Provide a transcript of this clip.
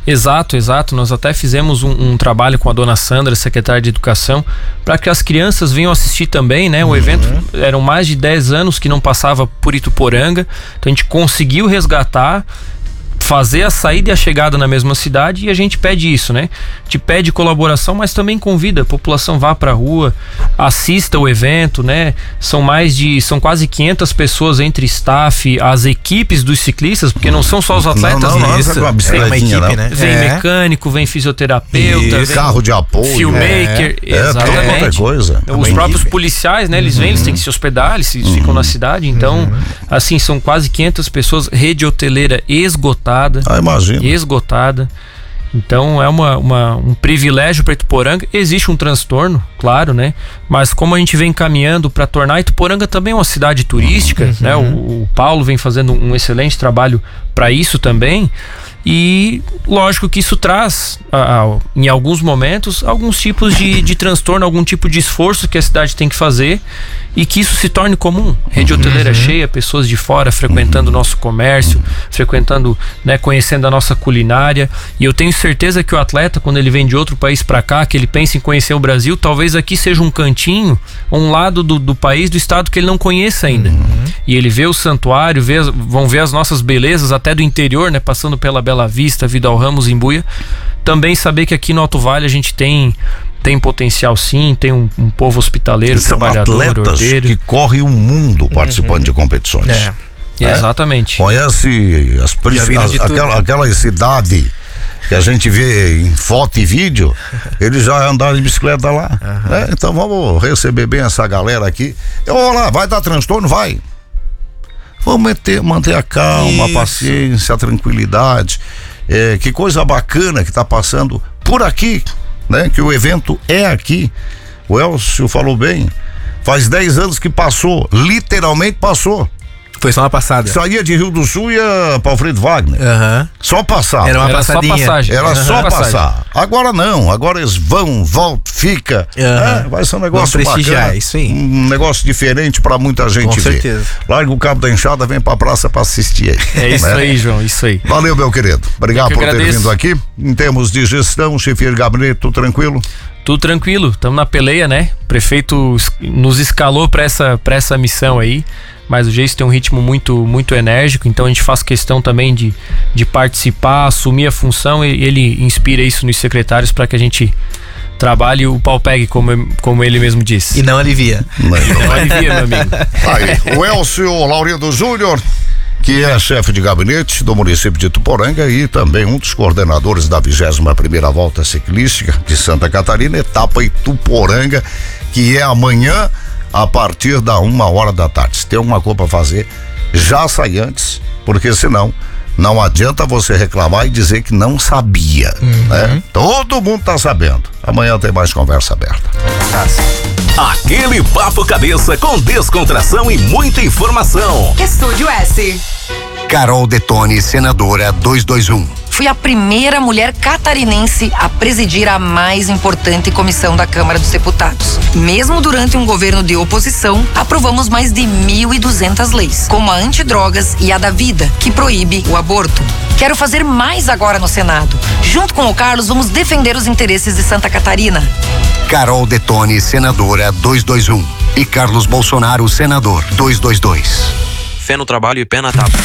Exato. Nós até fizemos um trabalho com a dona Sandra, secretária de Educação, para que as crianças venham assistir também, né? O evento, eram mais de 10 anos que não passava por Ituporanga, então a gente conseguiu resgatar, fazer a saída e a chegada na mesma cidade, e a gente pede isso, né? A gente pede colaboração, mas também convida a população, vá pra rua, assista o evento, né? São quase 500 pessoas entre staff, as equipes dos ciclistas, porque não são só os atletas, vem uma equipe, né? Vem mecânico, vem fisioterapeuta, vem carro de apoio, filmmaker, exatamente. Outra coisa. Os próprios policiais, né? Eles vêm, eles têm que se hospedar, eles ficam na cidade, então, assim, são quase 500 pessoas, rede hoteleira esgotada. Imagina. Esgotada. Então é um privilégio para Ituporanga. Existe um transtorno, claro, né? Mas como a gente vem caminhando para tornar Ituporanga também uma cidade turística, né? O Paulo vem fazendo um excelente trabalho para isso também. E lógico que isso traz, em alguns momentos, alguns tipos de transtorno, algum tipo de esforço que a cidade tem que fazer, e que isso se torne comum. Rede hoteleira cheia, pessoas de fora frequentando o nosso comércio, frequentando, né, conhecendo a nossa culinária. E eu tenho certeza que o atleta, quando ele vem de outro país para cá, que ele pensa em conhecer o Brasil, talvez aqui seja um cantinho, um lado do país, do estado que ele não conheça ainda. E ele vê o santuário, vão ver as nossas belezas, até do interior, né, passando pela Bela Vista, Vidal Ramos, Imbuia. Também saber que aqui no Alto Vale a gente tem potencial, sim, tem um povo hospitaleiro, trabalhador, atletas ordeiro, que correm o mundo participando de competições. Exatamente. Conhece aquela cidade que a gente vê em foto e vídeo, eles já andaram de bicicleta lá. Então vamos receber bem essa galera aqui. Vamos lá, vai dar transtorno? Vai. Vamos manter a calma, a paciência, a tranquilidade. Que coisa bacana que está passando por aqui, né? Que o evento é aqui. O Elcio falou bem. Faz 10 anos que passou, literalmente passou. Foi só uma passada. Saía de Rio do Sul e ia para Alfredo Wagner. Só passar. Era uma passadinha. Só passagem. Era só passar. Agora não. Agora eles vão, voltam, fica. Vai ser um negócio bacana. Isso aí. Um negócio diferente para muita gente Com ver. certeza. Larga o cabo da enxada, vem pra praça para assistir aí. É isso aí, João, isso aí. Valeu, meu querido. Obrigado por ter vindo aqui. Em termos de gestão, chefia de gabinete, tudo tranquilo? Tudo tranquilo. Estamos na peleia, né? O prefeito nos escalou para essa missão aí. Mas o Geiso tem um ritmo muito enérgico, então a gente faz questão também de participar, assumir a função, e ele inspira isso nos secretários para que a gente trabalhe o pau pegue, como ele mesmo disse. E não alivia. Não alivia, meu amigo. Aí, o Elcio Laurindo Júnior, que é chefe de gabinete do município de Ituporanga e também um dos coordenadores da 21ª Volta Ciclística de Santa Catarina, etapa Ituporanga, que é amanhã, a partir da 1h da tarde. Se tem alguma coisa para fazer, já sai antes, porque senão não adianta você reclamar e dizer que não sabia, né? Todo mundo tá sabendo. Amanhã tem mais conversa aberta. Aquele papo cabeça com descontração e muita informação. Estúdio S. Carol Detoni, senadora 221. Fui a primeira mulher catarinense a presidir a mais importante comissão da Câmara dos Deputados. Mesmo durante um governo de oposição, aprovamos mais de 1.200 leis, como a antidrogas e a da vida, que proíbe o aborto. Quero fazer mais agora no Senado. Junto com o Carlos, vamos defender os interesses de Santa Catarina. Carol Detoni, senadora 221. E Carlos Bolsonaro, senador 222. Fé no trabalho e pé na tábua.